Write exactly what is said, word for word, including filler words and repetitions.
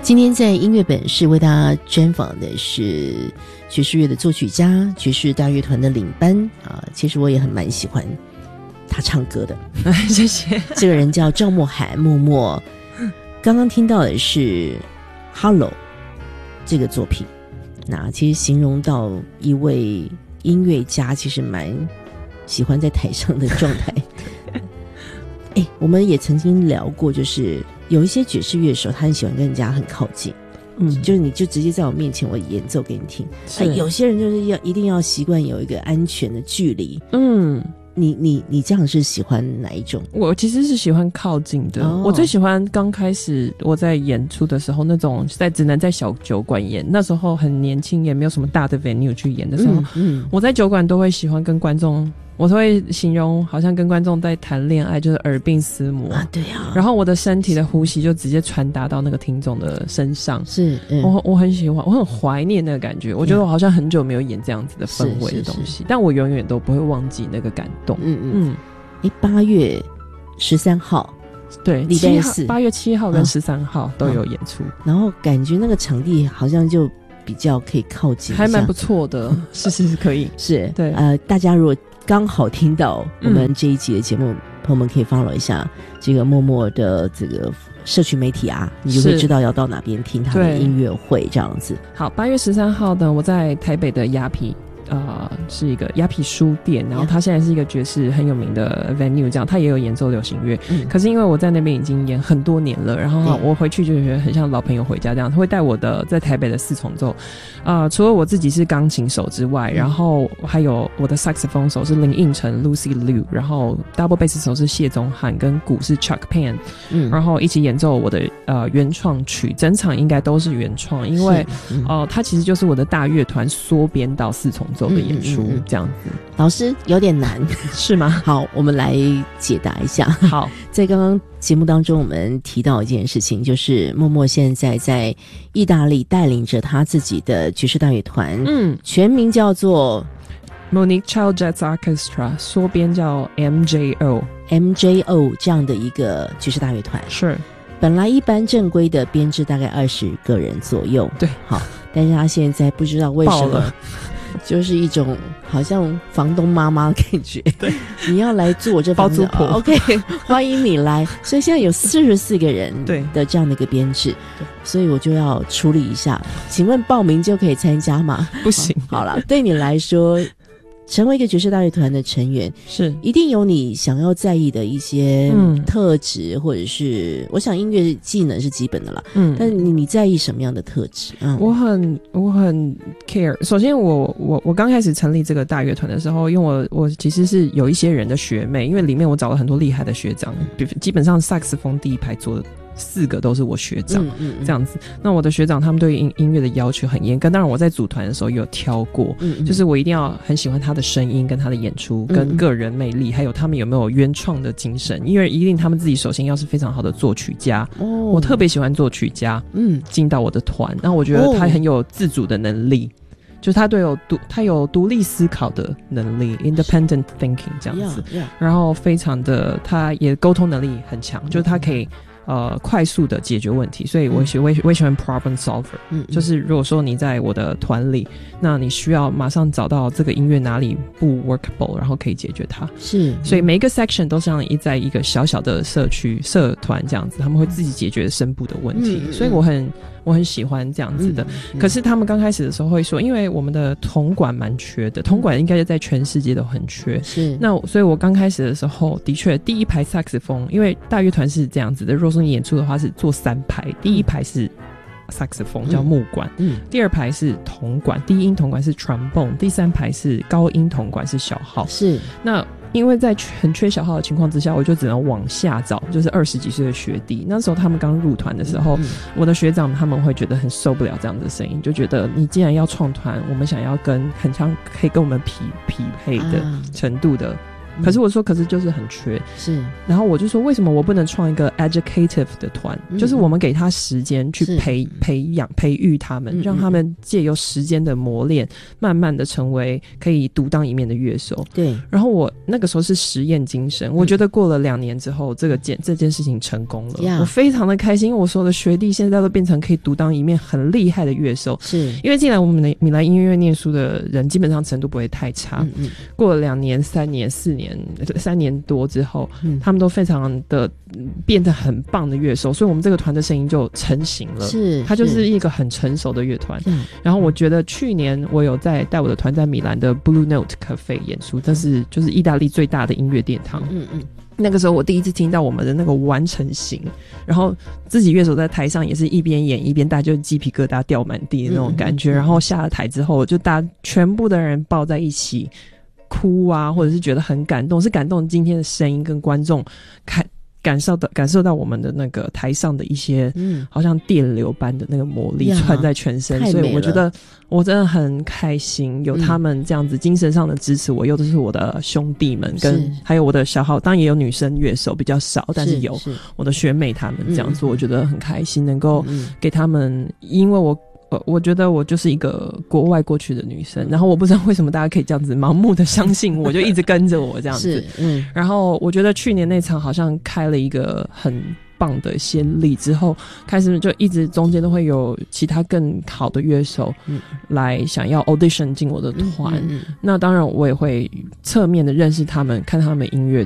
今天在音乐本是为大家专访的是爵士乐的作曲家，爵士大乐团的领班啊，其实我也很蛮喜欢他唱歌的。 谢谢。 这个人叫赵默涵，默默。刚刚听到的是 Hello 这个作品，那其实形容到一位音乐家其实蛮喜欢在台上的状态。哎，我们也曾经聊过，就是有一些爵士乐手他很喜欢跟人家很靠近，嗯，就是你就直接在我面前我演奏给你听。哎，有些人就是要一定要习惯有一个安全的距离。嗯，你你你这样是喜欢哪一种？ 我其实是喜欢靠近的。哦、我最喜欢刚开始我在演出的时候，那种在只能在小酒馆演，那时候很年轻，也没有什么大的 venue 去演的时候，嗯嗯、我在酒馆都会喜欢跟观众。我都会形容好像跟观众在谈恋爱，就是耳鬓厮磨啊，对啊。 然后我的身体的呼吸就直接传达到那个听众的身上， 是，嗯、 我我很喜欢，我很怀念那个感觉。我觉得我好像很久没有演这样子的氛围的东西，但我永远都不会忘记那个感动。嗯嗯。 哎，八月十三号， 对，礼拜四，八月七号跟十三号都有演出、嗯， 然后感觉那个场地好像就比较可以靠近， 还蛮不错的，是是是可以， 是对。 呃，大家如果刚好听到我们这一集的节目，嗯、朋友们可以 follow 一下这个默默的这个社群媒体啊，你就会知道要到哪边听他的音乐会这样子。 好，八月十三号呢，我在台北的雅痞。呃，是一个雅痞书店，然后他现在是一个爵士很有名的 venue， 这样他也有演奏流行乐、嗯。可是因为我在那边已经演很多年了，然后我回去就觉得很像老朋友回家这样。他会带我的在台北的四重奏，呃，除了我自己是钢琴手之外，然后还有我的萨克斯风手是林应成 Lucy Liu， 然后 double bass 手是谢宗翰，跟鼓是 Chuck Pan， 嗯，然后一起演奏我的呃原创曲，整场应该都是原创，因为嗯、呃，它其实就是我的大乐团缩编到四重奏。走的演出、嗯嗯嗯、这样子， 老师有点难是吗？ 好，我们来解答一下。 好， 在刚刚节目当中我们提到一件事情，就是默默现在在意大利带领着他自己的爵士大乐团，嗯，全名叫做 Monique Child Jazz Orchestra， 缩编叫 M J O M J O 这样的一个爵士大乐团。 是， 本来一般正规的编制大概二十个人左右， 对， 好，但是他现在不知道为什么就是一种好像房东妈妈的感觉， 对， 你要来做这包租婆、哦、 OK， 欢迎你来。所以现在有四十四个人的这样的一个编制，所以我就要处理一下。请问报名就可以参加吗？ 不行。 好了，对你来说，成为一个爵士大乐团的成员， 是一定有你想要在意的一些特质、嗯，或者是我想音乐技能是基本的啦，嗯，但你你在意什么样的特质？嗯， 我很我很 care。首先我，我我我刚开始成立这个大乐团的时候，因为我我其实是有一些人的学妹，因为里面我找了很多厉害的学长，基本上萨克斯风第一排坐的四个都是我学长，嗯嗯嗯这样子。那我的学长他们对音音乐的要求很严格，当然我在组团的时候也有挑过，嗯嗯就是我一定要很喜欢他的声音跟他的演出跟个人魅力，嗯嗯还有他们有没有原创的精神，因为一定他们自己首先要是非常好的作曲家，哦，我特别喜欢作曲家，嗯，进到我的团，那我觉得他很有自主的能力。就是他对有独他有独立思考的能力 independent thinking 这样子 yeah, yeah. 然后非常的他也沟通能力很强，就是他可以呃快速的解决问题，所以我喜我我喜欢 problem solver， 嗯，就是如果说你在我的团里，那你需要马上找到这个音乐哪里不 workable， 然后可以解决它，是，所以每一个 section 都像一在一个小小的社区社团这样子，他们会自己解决声部的问题，嗯，所以我很我很喜欢这样子的，嗯嗯，可是他们刚开始的时候会说，因为我们的铜管蛮缺的，铜管应该是在全世界都很缺，是，那所以我刚开始的时候的确第一排萨克斯风，因为大乐团是这样子的，如果说你演出的话是坐三排，第一排是萨克斯风叫木管，嗯，第二排是铜管，低音铜管是 trombone， 第三排是高音铜管是小号，是，那因为在很缺小号的情况之下，我就只能往下找，就是二十几岁的学弟。那时候他们刚入团的时候，嗯嗯，我的学长他们会觉得很受不了这样的声音，就觉得你既然要创团，我们想要跟很像可以跟我们匹匹配的程度的可是我说可是就是很缺， 是， 然后我就说为什么我不能创一个 educative 的团、嗯、就是我们给他时间去培培养培育他们、嗯、让他们借由时间的磨练慢慢的成为可以独当一面的乐手。 对，然后我那个时候是实验精神、嗯、我觉得过了两年之后这个件这件事情成功了、yeah. 我非常的开心，因为我所有的学弟现在都变成可以独当一面很厉害的乐手， 是因为进来我们的米兰音乐院念书的人基本上程度不会太差，嗯嗯，过了两年三年四年三年多之后、嗯、他们都非常的变得很棒的乐手，所以我们这个团的声音就成型了， 是它就是一个很成熟的乐团。然后我觉得去年我有在带我的团在米兰的 Blue Note Cafe 演出，这是就是意大利最大的音乐殿堂，嗯嗯，那个时候我第一次听到我们的那个完成型，然后自己乐手在台上也是一边演一边大家就鸡皮疙瘩掉满地的那种感觉、嗯嗯嗯、然后下了台之后就大家全部的人抱在一起哭啊，或者是觉得很感动，是感动今天的声音跟观众看感受到感受到我们的那个台上的一些嗯，好像电流般的那个魔力传在全身，所以我觉得我真的很开心有他们这样子精神上的支持我、嗯、又都是我的兄弟们跟还有我的小号，当然也有女生乐手比较少，但是有我的学妹他们这样做、嗯、我觉得很开心能够给他们，因为我我我觉得我就是一个国外过去的女生，然后我不知道为什么大家可以这样子盲目的相信我，就一直跟着我这样子，嗯，然后我觉得去年那场好像开了一个很棒的先例之后，开始就一直中间都会有其他更好的乐手来想要 audition 进我的团、嗯嗯嗯、那当然我也会侧面的认识他们，看他们音乐